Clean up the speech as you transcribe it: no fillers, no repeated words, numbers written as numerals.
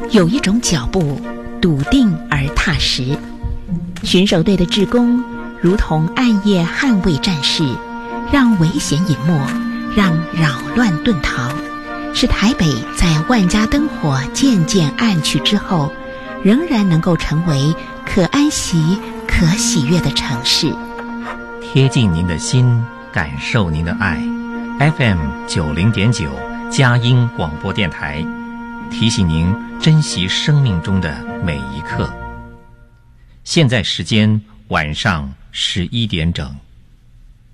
有一种脚步笃定而踏实。巡守队的志工如同暗夜捍卫战士，让危险隐没，让扰乱遁逃，使台北在万家灯火渐渐暗去之后，仍然能够成为可安息、可喜悦的城市。 贴近您的心，感受您的爱。FM 90.9佳音广播电台，提醒您珍惜生命中的每一刻。现在时间晚上11点整。